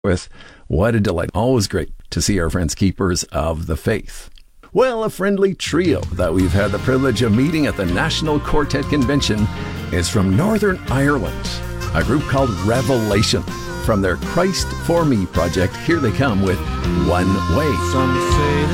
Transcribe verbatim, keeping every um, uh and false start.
with. What a delight. Always great to see our friends Keepers of the Faith. Well, a friendly trio that we've had the privilege of meeting at the National Quartet Convention is from Northern Ireland, a group called Revelation. From their Christ for Me project, here they come with One Way. Some say